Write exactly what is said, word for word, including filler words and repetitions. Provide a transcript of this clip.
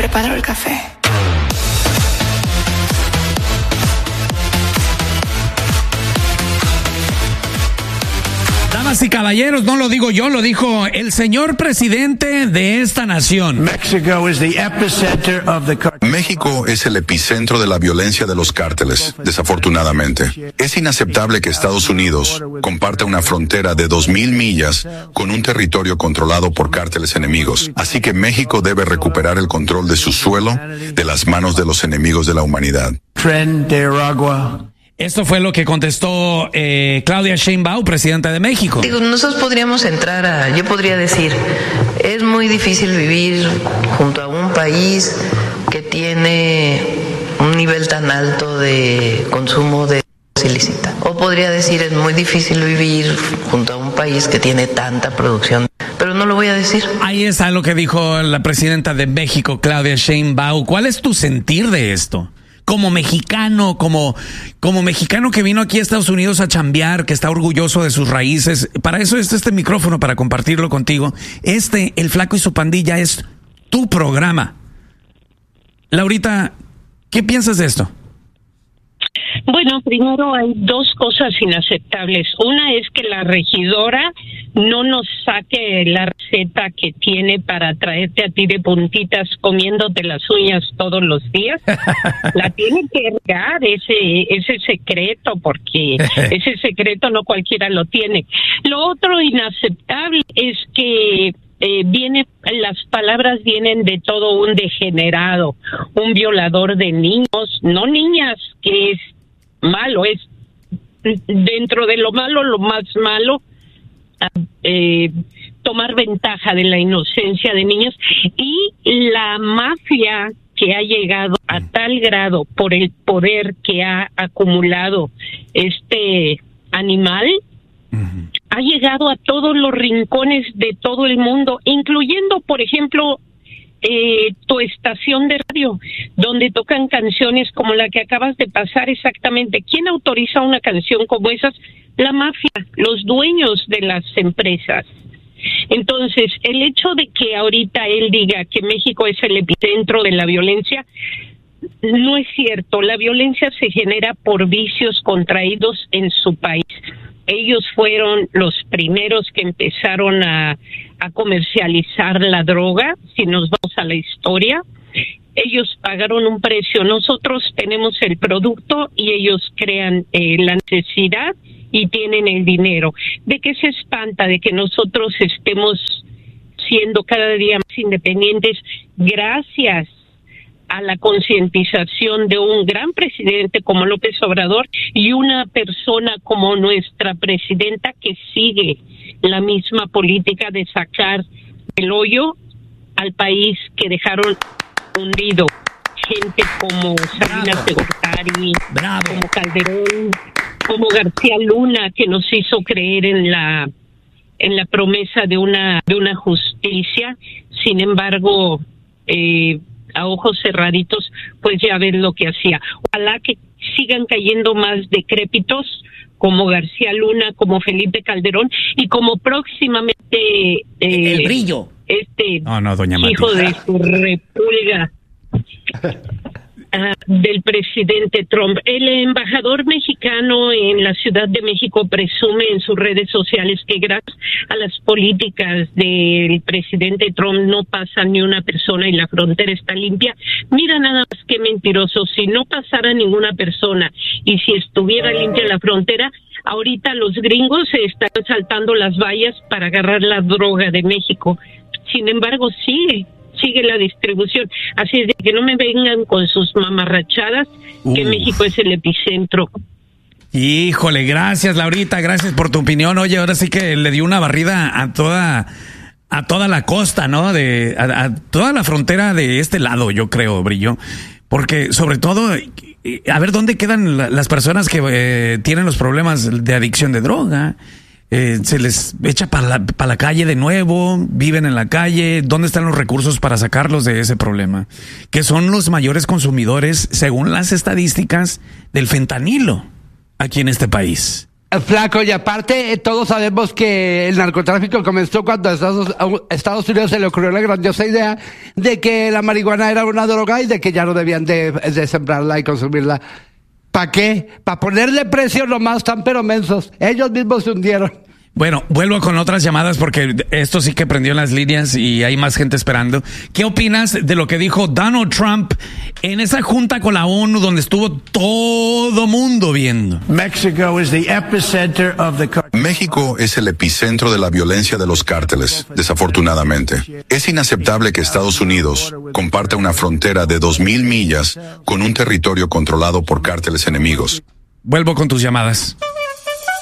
preparo el café. Damas y caballeros, no lo digo yo, lo dijo el señor presidente de esta nación. México es el epicentro de la violencia de los cárteles, desafortunadamente. Es inaceptable que Estados Unidos comparta una frontera de dos mil millas con un territorio controlado por cárteles enemigos. Así que México debe recuperar el control de su suelo de las manos de los enemigos de la humanidad. Esto fue lo que contestó eh, Claudia Sheinbaum, presidenta de México. Digo, nosotros podríamos entrar a, yo podría decir, es muy difícil vivir junto a un país que tiene un nivel tan alto de consumo de ilícita. O podría decir, es muy difícil vivir junto a un país que tiene tanta producción. Pero no lo voy a decir. Ahí está lo que dijo la presidenta de México, Claudia Sheinbaum. ¿Cuál es tu sentir de esto? Como mexicano, como, como mexicano que vino aquí a Estados Unidos a chambear, que está orgulloso de sus raíces. Para eso es este micrófono, para compartirlo contigo. Este, El Flaco y su Pandilla, es tu programa. Laurita, ¿qué piensas de esto? Bueno, primero hay dos cosas inaceptables. Una es que la regidora no nos saque la receta que tiene para traerte a ti de puntitas comiéndote las uñas todos los días. La tiene que regar ese ese secreto, porque ese secreto no cualquiera lo tiene. Lo otro inaceptable es que Eh, viene, las palabras vienen de todo un degenerado, un violador de niños, no niñas, que es malo, es dentro de lo malo, lo más malo, eh, tomar ventaja de la inocencia de niños. Y la mafia que ha llegado a tal grado por el poder que ha acumulado este animal, uh-huh, ha llegado a todos los rincones de todo el mundo, incluyendo, por ejemplo, eh, tu estación de radio, donde tocan canciones como la que acabas de pasar exactamente. ¿Quién autoriza una canción como esas? La mafia, los dueños de las empresas. Entonces, el hecho de que ahorita él diga que México es el epicentro de la violencia, no es cierto. La violencia se genera por vicios contraídos en su país. Ellos fueron los primeros que empezaron a, a comercializar la droga, si nos vamos a la historia. Ellos pagaron un precio, nosotros tenemos el producto y ellos crean eh, la necesidad y tienen el dinero. ¿De qué se espanta? De que nosotros estemos siendo cada día más independientes gracias a la concientización de un gran presidente como López Obrador y una persona como nuestra presidenta que sigue la misma política de sacar del hoyo al país que dejaron hundido. Gente como Salinas de Gortari, Bravo. como Calderón, como García Luna, que nos hizo creer en la en la promesa de una de una justicia. Sin embargo, eh, a ojos cerraditos, pues ya ven lo que hacía. Ojalá que sigan cayendo más decrépitos como García Luna, como Felipe Calderón y como próximamente eh, el brillo este no, no, doña hijo Mati. de su repulga uh, del presidente Trump. El embajador mexicano en la Ciudad de México presume en sus redes sociales que gracias a las políticas del presidente Trump no pasa ni una persona y la frontera está limpia. Mira nada más que mentiroso. Si no pasara ninguna persona y si estuviera limpia la frontera, ahorita los gringos se están saltando las vallas para agarrar la droga de México. Sin embargo, sigue, sigue la distribución. Así es de que no me vengan con sus mamarrachadas, uh. que México es el epicentro. Híjole, gracias, Laurita, gracias por tu opinión. Oye, ahora sí que le dio una barrida a toda a toda la costa, ¿no? De a, a toda la frontera de este lado, yo creo, Brillo. Porque sobre todo, a ver dónde quedan las personas que eh, tienen los problemas de adicción de droga. Eh, se les echa para la, para la calle de nuevo, viven en la calle. ¿Dónde están los recursos para sacarlos de ese problema? Que son los mayores consumidores, según las estadísticas, del fentanilo aquí en este país. Flaco, y aparte todos sabemos que el narcotráfico comenzó cuando a Estados, a Estados Unidos se le ocurrió la grandiosa idea de que la marihuana era una droga y de que ya no debían de, de sembrarla y consumirla. ¿Para qué? Para ponerle precio nomás, tan pero mensos. Ellos mismos se hundieron. Bueno, vuelvo con otras llamadas porque esto sí que prendió las líneas y hay más gente esperando. ¿Qué opinas de lo que dijo Donald Trump en esa junta con la ONU donde estuvo todo mundo viendo? México es el epicentro de la violencia de los cárteles, desafortunadamente. Es inaceptable que Estados Unidos comparta una frontera de dos mil millas con un territorio controlado por cárteles enemigos. Vuelvo con tus llamadas.